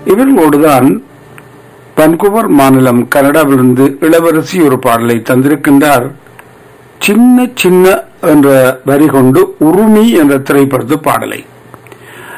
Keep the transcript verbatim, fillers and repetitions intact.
இவர்களோடுதான் Vancouver மாநிலம் கனடாவிலிருந்து இளவரசி ஒரு பாடலை தந்திருக்கின்றார். சின்ன சின்ன என்ற வரி கொண்டு உருமி என்ற திரைப்படத்து பாடலை